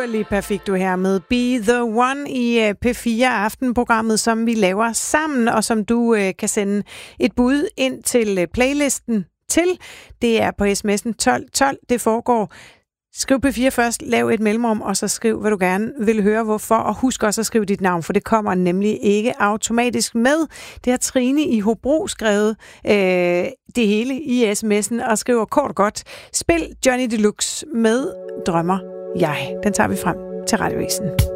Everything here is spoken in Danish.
Dua Lipa fik du her med Be The One i P4 Aftenprogrammet, som vi laver sammen, og som du kan sende et bud ind til playlisten til. Det er på sms'en 1212. Det foregår. Skriv P4 først, lav et mellemrum, og så skriv, hvad du gerne vil høre, hvorfor. Og husk også at skrive dit navn, for det kommer nemlig ikke automatisk med. Det har Trine i Hobro skrevet det hele i sms'en, og skriver kort og godt: spil Johnny Deluxe med Drømmer jeg. Den tager vi frem til Radioavisen.